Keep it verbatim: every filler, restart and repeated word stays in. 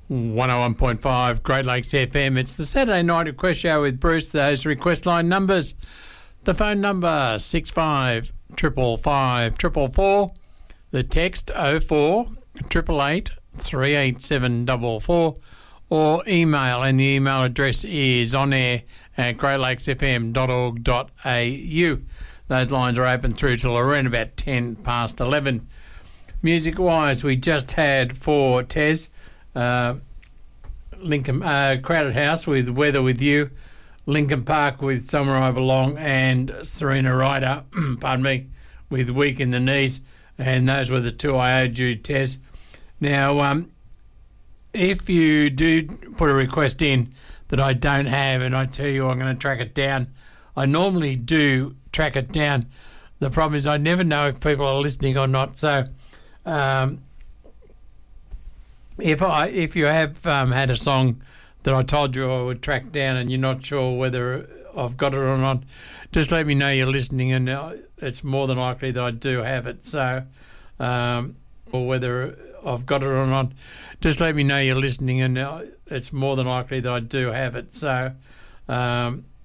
one oh one point five Great Lakes F M. It's the Saturday Night Request Show with Bruce. Those request line numbers. The phone number six five five five five four four. The text oh four eight eight eight three eight seven four four. Or email, and the email address is on air at great lakes f m dot org dot a u. Those lines are open through till around about ten past eleven. Music-wise, we just had for Tez, uh, Lincoln uh, Crowded House with Weather With You, Lincoln Park with Somewhere I Belong, and Serena Ryder, pardon me, with Weak in the Knees. And those were the two I owed you, Tez. Now, um, if you do put a request in that I don't have and I tell you I'm going to track it down, I normally do track it down. The problem is I never know if people are listening or not. So um, if I if you have um, had a song that I told you I would track down and you're not sure whether I've got it or not, just let me know you're listening, and it's more than likely that I do have it. So, um, or whether I've got it or not, just let me know you're listening, and it's more than likely that I do have it. So, um,